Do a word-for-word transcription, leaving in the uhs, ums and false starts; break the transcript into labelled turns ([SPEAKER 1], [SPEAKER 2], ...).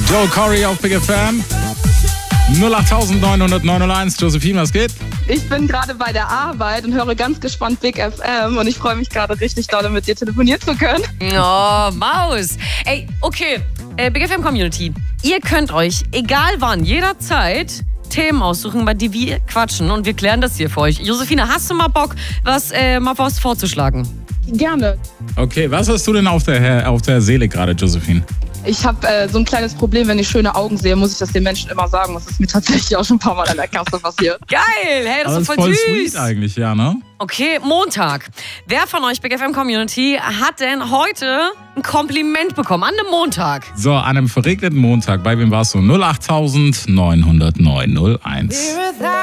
[SPEAKER 1] Joe Corey auf Big F M. null acht neun null neun eins. Josephine, was geht?
[SPEAKER 2] Ich bin gerade bei der Arbeit und höre ganz gespannt Big F M und ich freue mich gerade richtig doll, mit dir telefonieren zu können.
[SPEAKER 3] Oh, Maus. Ey, okay, äh, Big F M Community, ihr könnt euch, egal wann, jederzeit Themen aussuchen, bei die wir quatschen und wir klären das hier für euch. Josephine, hast du mal Bock, was, äh, mal was vorzuschlagen?
[SPEAKER 2] Gerne.
[SPEAKER 1] Okay, was hast du denn auf der, auf der Seele gerade, Josephine?
[SPEAKER 2] Ich habe äh, so ein kleines Problem, wenn ich schöne Augen sehe, muss ich das den Menschen immer sagen. Das ist mir tatsächlich auch schon ein paar Mal an der Kasse passiert.
[SPEAKER 3] Geil, hey, das
[SPEAKER 1] Aber
[SPEAKER 3] ist voll,
[SPEAKER 1] voll
[SPEAKER 3] süß.
[SPEAKER 1] sweet eigentlich, ja, ne?
[SPEAKER 3] Okay, Montag. Wer von euch, Big F M Community, hat denn heute ein Kompliment bekommen an einem Montag?
[SPEAKER 1] So, an einem verregneten Montag, bei wem warst du? null acht neun null neun null eins.